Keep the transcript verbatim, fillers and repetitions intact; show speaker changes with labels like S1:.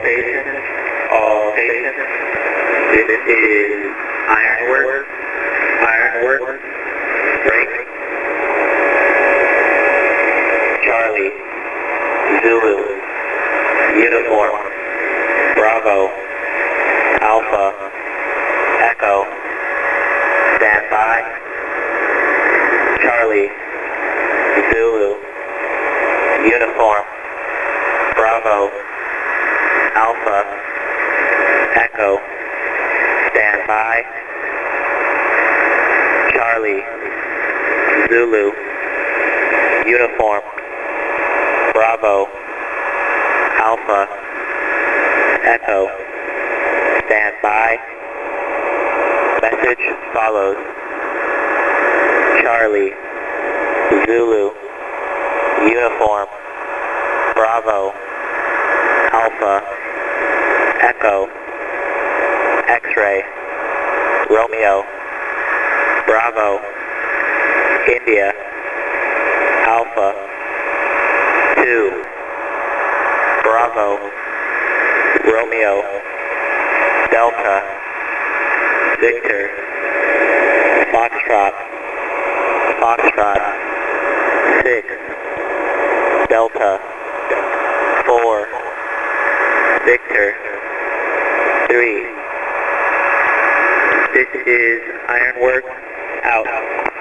S1: stations, all stations. This is Ironworks, Ironworks, break. Charlie, Zulu, uniform, Bravo, Alpha, Echo, stand by. Charlie, Zulu, uniform, Bravo, Alpha, Echo, stand by. Charlie, Zulu, uniform, Bravo, Alpha, Echo, stand by. Message follows. Charlie, Zulu, uniform, Bravo, Alpha, Echo, X-ray, Romeo, Bravo, India, Alpha, two, Bravo, Romeo, Delta, Victor, Foxtrot, Foxtrot, six, Delta, four, Victor, three. This is Ironworks, out.